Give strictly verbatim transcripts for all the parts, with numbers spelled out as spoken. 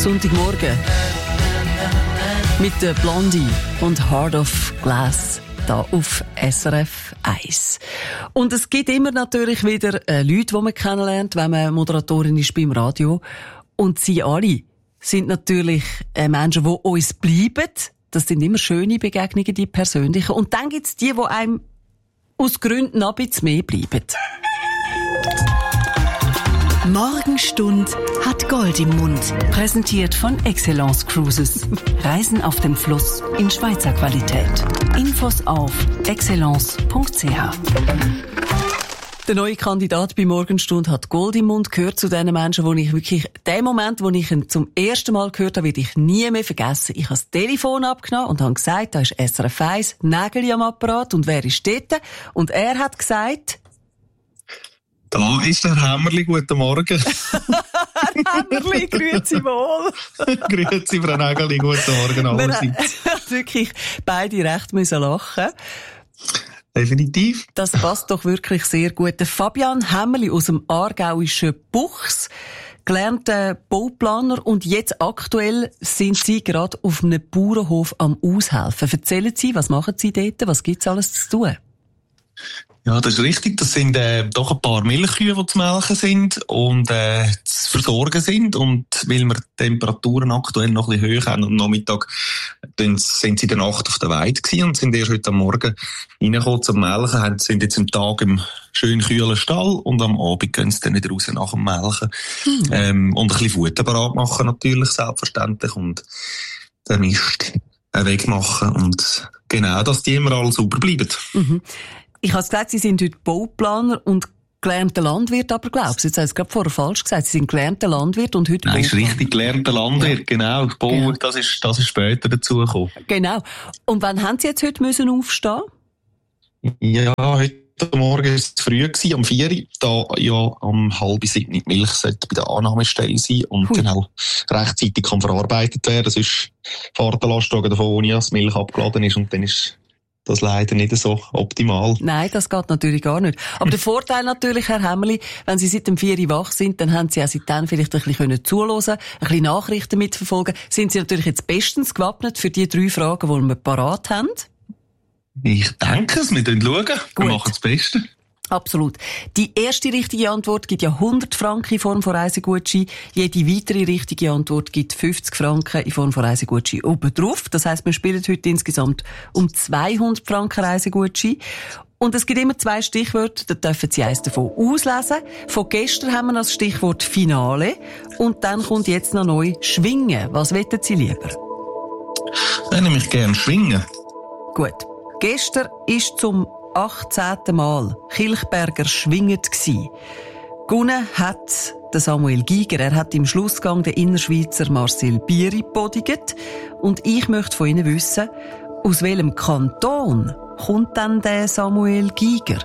Sonntagmorgen mit der Blondie und Heart of Glass da auf S R F eins. Und es gibt immer natürlich wieder äh, Leute, die man kennenlernt, wenn man Moderatorin ist beim Radio. Und sie alle sind natürlich äh, Menschen, die uns bleiben. Das sind immer schöne Begegnungen, die persönlichen. Und dann gibt es die, die einem aus Gründen ein bisschen mehr bleiben. Morgenstund hat Gold im Mund. Präsentiert von Excellence Cruises. Reisen auf dem Fluss in Schweizer Qualität. Infos auf excellence punkt c h. Der neue Kandidat bei Morgenstund hat Gold im Mund, gehört zu den Menschen, wo ich wirklich, den Moment, wo ich ihn zum ersten Mal gehört habe, werde ich nie mehr vergessen. Ich habe das Telefon abgenommen und habe gesagt, da ist S R F eins, Nägel am Apparat und wer ist dort? Und er hat gesagt, da ist der Hämmerli, guten Morgen. Hämmerli, grüezi wohl. Grüezi, Frau Nägeli, guten Morgen allerseits. Wir haben wirklich beide recht müssen lachen. Definitiv. Das passt doch wirklich sehr gut. Der Fabian Hämmerli aus dem aargauischen Buchs, gelernter Bauplaner, und jetzt aktuell sind Sie gerade auf einem Bauernhof am Aushelfen. Erzählen Sie, was machen Sie dort? Was gibt's alles zu tun? Ja, das ist richtig. Das sind äh, doch ein paar Milchkühe, die zu melken sind und äh, zu versorgen sind. Und weil wir die Temperaturen aktuell noch ein bisschen hoch haben, am Nachmittag dann sind sie in der Nacht auf der Weide gewesen und sind erst heute am Morgen reingekommen zum Melken, haben, sind jetzt am Tag im schön kühlen Stall und am Abend gehen sie dann wieder raus nach dem Melken. Hm. Ähm, und ein bisschen Futter parat machen natürlich, selbstverständlich. Und den Mist wegmachen und genau, dass die immer alle sauber bleiben. Mhm. Ich habe gesagt, Sie sind heute Bauplaner und gelernter Landwirt, aber glaubst du, jetzt haben Sie gerade vorher falsch gesagt, Sie sind gelernter Landwirt und heute Nein, Bauplaner. ist richtig, gelernter Landwirt, ja. Genau. Bau, genau. Das ist, das ist später dazugekommen. Genau. Und wann haben Sie jetzt heute müssen aufstehen? Ja, heute Morgen war es früh gewesen, um vier Uhr, da ja am halb sieben die Milch sollte bei der Annahmestelle sein und Hui. Dann auch rechtzeitig kann verarbeitet werden. Sonst fährt der Lastwagen davon, ohne dass die Milch abgeladen ist, und dann ist das leider nicht so optimal. Nein, das geht natürlich gar nicht. Aber der Vorteil natürlich, Herr Hämmerli, wenn Sie seit dem vier Uhr wach sind, dann haben Sie auch seitdem vielleicht ein bisschen zuhören, ein bisschen Nachrichten mitverfolgen. Sind Sie natürlich jetzt bestens gewappnet für die drei Fragen, die wir parat haben? Ich denke es, wir schauen. Wir Gut. machen das Beste. Absolut. Die erste richtige Antwort gibt ja hundert Franken in Form von Reisegutschein. Jede weitere richtige Antwort gibt fünfzig Franken in Form von Reisegutschein obendrauf. Das heisst, wir spielen heute insgesamt um zweihundert Franken Reisegutschein. Und es gibt immer zwei Stichwörter, da dürfen Sie eins davon auslesen. Von gestern haben wir das Stichwort Finale. Und dann kommt jetzt noch neu Schwingen. Was wollen Sie lieber? Ich nehme mich gerne Schwingen. Gut. Gestern ist zum achtzehnten Mal Kilchberger schwingend gsi. Gewonnen hat der Samuel Giger. Er hat im Schlussgang den Innerschweizer Marcel Bieri podiget. Und ich möchte von Ihnen wissen, aus welchem Kanton kommt denn der Samuel Giger?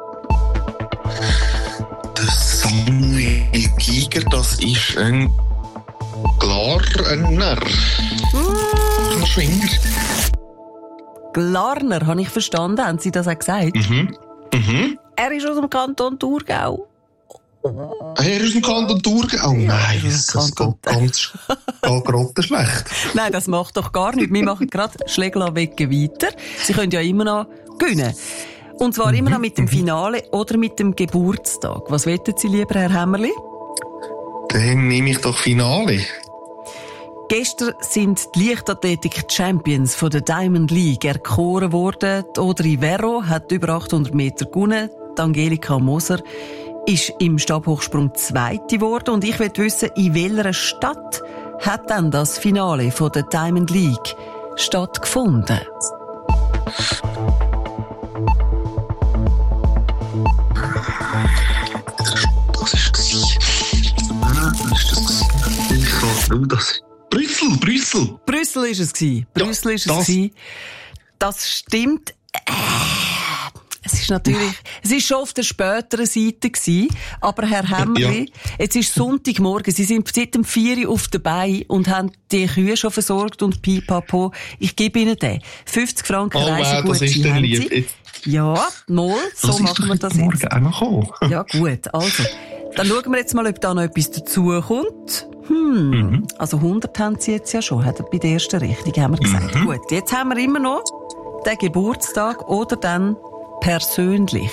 Der Samuel Giger, das ist ein Glarner. Mm. Ein Schwinger. Glarner, habe ich verstanden. Haben Sie das auch gesagt? Mhm. Mhm. Er ist aus dem Kanton Thurgau. Er ist aus dem Kanton Thurgau? Oh nein, das, das geht ganz grottenschlecht. Nein, das macht doch gar nichts. Wir machen gerade Schlägler-Wegge weiter. Sie können ja immer noch gewinnen. Und zwar mhm. immer noch mit dem Finale oder mit dem Geburtstag. Was wollen Sie lieber, Herr Hämmerli? Dann nehme ich doch Finale. Gestern sind die Leichtathletik-Champions von der Diamond League erkoren worden. Die Audrey Verro hat über achthundert Meter gewonnen. Die Angelika Moser ist im Stabhochsprung Zweite geworden. Und ich will wissen, in welcher Stadt hat dann das Finale von der Diamond League stattgefunden? Das ist das. Brüssel, Brüssel. Brüssel ist es gewesen. Brüssel ist es das. gewesen. Das stimmt. Äh, es ist natürlich, es ist schon auf der späteren Seite gewesen. Aber Herr Hämmerli, ja. Jetzt ist Sonntagmorgen. Sie sind seit dem vier Uhr auf dabei und haben die Kühe schon versorgt und pipapo. Ich gebe Ihnen den. fünfzig Franken oh, Reisegutschein das ist haben lieb. Sie. Ja, mal. So das machen wir das jetzt. Morgen auch noch kommen. Ja, gut. Also. Dann schauen wir jetzt mal, ob da noch etwas dazukommt. Hm, Mhm. also hundert haben sie jetzt ja schon, hat er bei der ersten Richtung, haben wir gesagt. Mhm. Gut, jetzt haben wir immer noch den Geburtstag oder dann persönlich.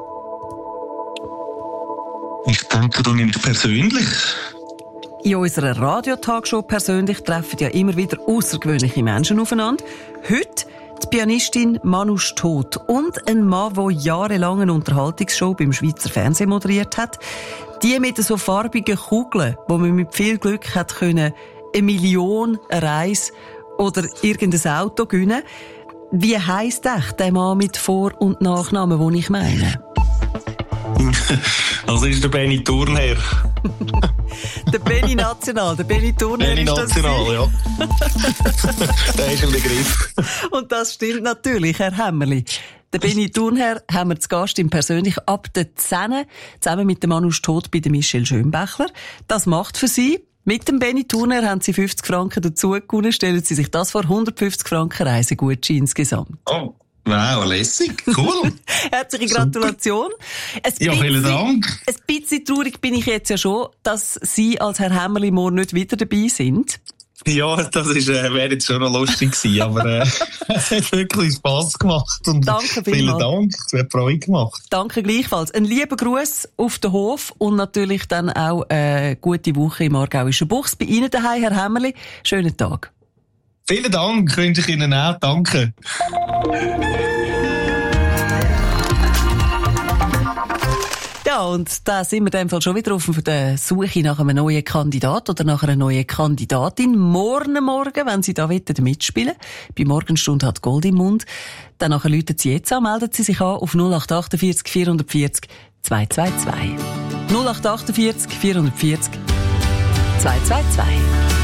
Ich denke, du nimmst persönlich. In unserer Radiotagshow persönlich treffen ja immer wieder außergewöhnliche Menschen aufeinander. Heute die Pianistin Manu Stot und ein Mann, der jahrelang eine Unterhaltungsshow beim Schweizer Fernsehen moderiert hat. Die mit so farbigen Kugeln, wo man mit viel Glück hat können, eine Million, eine Reise oder irgendein Auto gewinnen. Wie heisst echt der Mann mit Vor- und Nachnamen, den ich meine? Also ist der Benny Thurnherr. Der Benny National, der Benny Thurnherr Benny ist das. National, ja. Der ist ein Begriff. Und das stimmt natürlich, Herr Hämmerli. Der Benny Thurnherr haben wir zu Gast im persönlich ab der zehn, zusammen mit dem Manu Stot bei der Michelle Schönbächler. Das macht für Sie. Mit dem Benny Thurnherr haben Sie fünfzig Franken dazu gewonnen. Stellen Sie sich das vor, hundertfünfzig Franken Reisegutschein insgesamt. Oh, wow, lässig, cool. Herzliche Gratulation. Ein Ja, vielen Dank. Ein bisschen traurig bin ich jetzt ja schon, dass Sie als Herr Hämmerli morgen nicht wieder dabei sind. Ja, das ist, äh, wäre jetzt schon noch lustig gewesen, aber äh, es hat wirklich Spass gemacht. Und Danke vielen vielmals. Dank, es hat Freude gemacht. Danke gleichfalls. Ein lieber Gruß auf den Hof und natürlich dann auch eine gute Woche im Aargauischen Buchs. Bei Ihnen daheim, Herr Hämmerli. Schönen Tag. Vielen Dank, wünsche ich Ihnen auch. Danke. Ja, und da sind wir in dem Fall schon wieder auf der Suche nach einem neuen Kandidat oder nach einer neuen Kandidatin. Morgen Morgen, wenn Sie da mitspielen wollen, bei Morgenstunde hat Gold im Mund, dann nachher läuten Sie jetzt an, melden Sie sich an auf null acht achtundvierzig vierhundertvierzig zweihundertzweiundzwanzig. null acht achtundvierzig vierhundertvierzig zweihundertzweiundzwanzig.